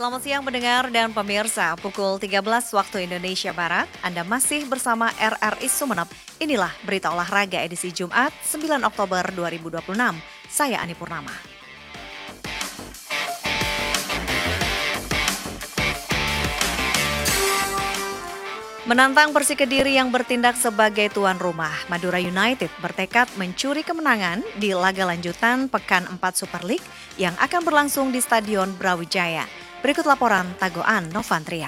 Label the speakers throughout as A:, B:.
A: Selamat siang pendengar dan pemirsa, pukul 13 waktu Indonesia Barat, Anda masih bersama RRI Sumeneb. Inilah berita olahraga edisi Jumat 9 Oktober 2026. Saya Ani Purnama. Menantang Persik Kediri yang bertindak sebagai tuan rumah, Madura United bertekad mencuri kemenangan di laga lanjutan Pekan 4 Super League yang akan berlangsung di Stadion Brawijaya. Berikut laporan Tagoan Novantrian.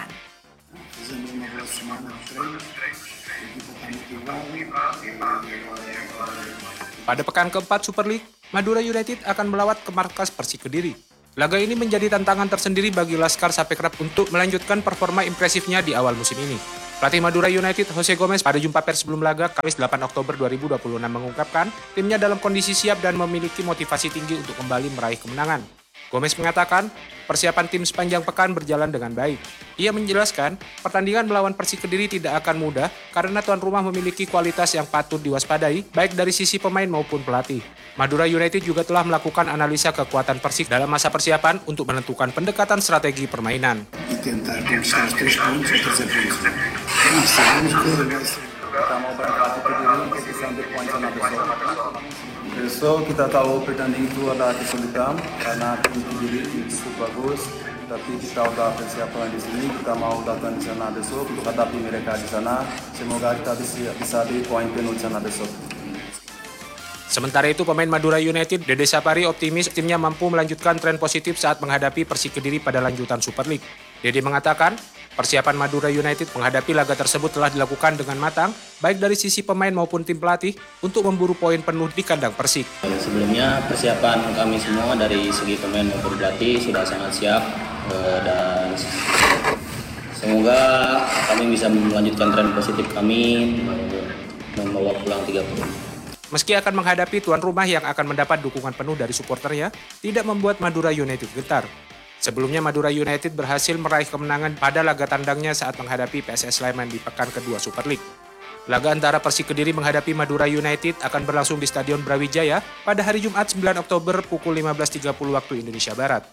B: Pada pekan keempat Super League, Madura United akan melawat ke markas Persik Kediri. Laga ini menjadi tantangan tersendiri bagi Laskar Sapekrap untuk melanjutkan performa impresifnya di awal musim ini. Pelatih Madura United, Jose Gomez, pada jumpa pers sebelum laga Kamis 8 Oktober 2026 mengungkapkan timnya dalam kondisi siap dan memiliki motivasi tinggi untuk kembali meraih kemenangan. Gomez mengatakan, persiapan tim sepanjang pekan berjalan dengan baik. Ia menjelaskan, pertandingan melawan Persik Kediri tidak akan mudah karena tuan rumah memiliki kualitas yang patut diwaspadai, baik dari sisi pemain maupun pelatih. Madura United juga telah melakukan analisa kekuatan Persik dalam masa persiapan untuk menentukan pendekatan strategi permainan.
C: Kita mau berangkat itu dulu untuk bisa ambil poin sana besok. Besok kita tahu pertandingan itu ada kesulitan karena tim Kediri cukup bagus. Tapi kita udah persiapan di sini, kita mau datang di sana besok untuk hadapi mereka di sana. Semoga kita bisa di poin penuh di sana besok.
B: Sementara itu, pemain Madura United, Dede Sapari, optimis timnya mampu melanjutkan tren positif saat menghadapi Persik Kediri pada lanjutan Super League. Dede mengatakan, persiapan Madura United menghadapi laga tersebut telah dilakukan dengan matang, baik dari sisi pemain maupun tim pelatih, untuk memburu poin penuh di kandang Persik.
D: Sebelumnya, persiapan kami semua dari segi pemain maupun pelatih sudah sangat siap, dan semoga kami bisa melanjutkan tren positif kami, membawa pulang 3 poin.
B: Meski akan menghadapi tuan rumah yang akan mendapat dukungan penuh dari suporternya, tidak membuat Madura United gentar. Sebelumnya Madura United berhasil meraih kemenangan pada laga tandangnya saat menghadapi PSS Sleman di pekan kedua Super League. Laga antara Persik Kediri menghadapi Madura United akan berlangsung di Stadion Brawijaya pada hari Jumat 9 Oktober pukul 15.30 waktu Indonesia Barat.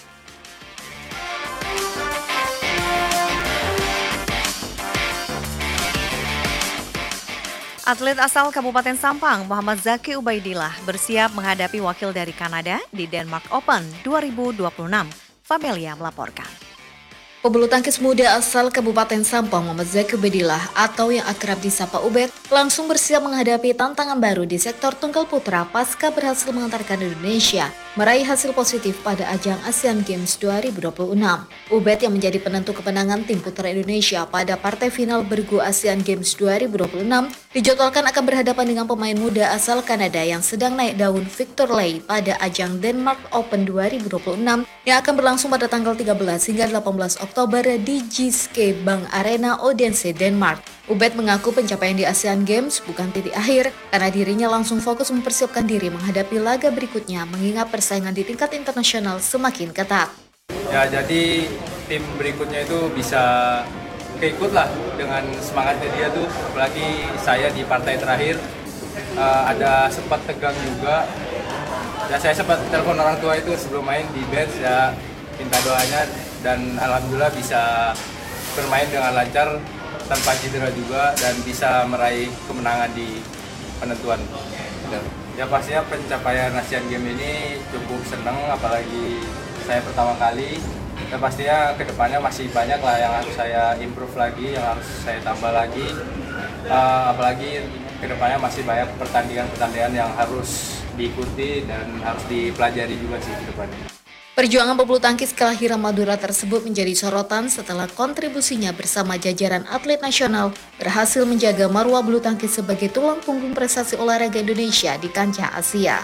A: Atlet asal Kabupaten Sampang, Muhammad Zaki Ubaidillah, bersiap menghadapi wakil dari Kanada di Denmark Open 2026. Famelia melaporkan.
E: Pebulu tangkis muda asal Kabupaten Sampang, Muhammad Zaki Ubaidillah atau yang akrab disapa Ubed, langsung bersiap menghadapi tantangan baru di sektor tunggal putra pasca berhasil mengantarkan Indonesia meraih hasil positif pada ajang Asian Games 2026. Ubed yang menjadi penentu kemenangan tim putra Indonesia pada partai final bergu Asian Games 2026 dijadwalkan akan berhadapan dengan pemain muda asal Kanada yang sedang naik daun Victor Lee pada ajang Denmark Open 2026 yang akan berlangsung pada tanggal 13 hingga 18 Oktober di Jyske Bank Arena Odense, Denmark. Ubed mengaku pencapaian di Asian Games bukan titik akhir karena dirinya langsung fokus mempersiapkan diri menghadapi laga berikutnya mengingat persaingan di tingkat internasional semakin ketat.
F: Ya, jadi tim berikutnya itu bisa keikut lah dengan semangatnya dia tuh, apalagi saya di partai terakhir ada sempat tegang juga. Ya, saya sempat telepon orang tua itu sebelum main di bench, ya minta doanya dan alhamdulillah bisa bermain dengan lancar tanpa cedera juga dan bisa meraih kemenangan di penentuan. Ya pastinya pencapaian Asian Games ini cukup senang, apalagi saya pertama kali. Dan pastinya kedepannya masih banyak lah yang harus saya improve lagi, yang harus saya tambah lagi. Apalagi kedepannya masih banyak pertandingan-pertandingan yang harus diikuti dan harus dipelajari juga sih kedepannya.
E: Perjuangan pebulu tangkis kelahiran Madura tersebut menjadi sorotan setelah kontribusinya bersama jajaran atlet nasional berhasil menjaga marwah bulu tangkis sebagai tulang punggung prestasi olahraga Indonesia di kancah Asia.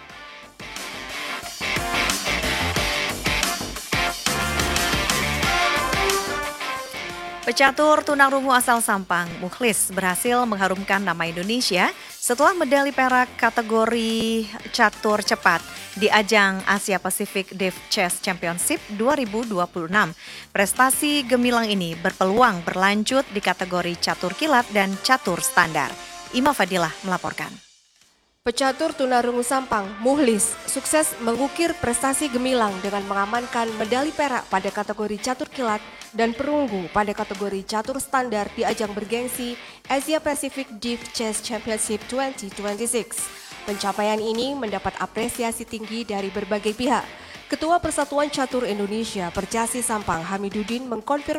A: Pecatur tunarungu asal Sampang, Mukhlis, berhasil mengharumkan nama Indonesia setelah medali perak kategori catur cepat di ajang Asia Pacific Deaf Chess Championship 2026. Prestasi gemilang ini berpeluang berlanjut di kategori catur kilat dan catur standar. Ima Fadilah melaporkan.
G: Pecatur tunarungu Sampang, Muhlis, sukses mengukir prestasi gemilang dengan mengamankan medali perak pada kategori catur kilat dan perunggu pada kategori catur standar di ajang bergengsi Asia Pacific Div Chess Championship 2026. Pencapaian ini mendapat apresiasi tinggi dari berbagai pihak. Ketua Persatuan Catur Indonesia Percasi Sampang Hamiduddin mengkonfirmasi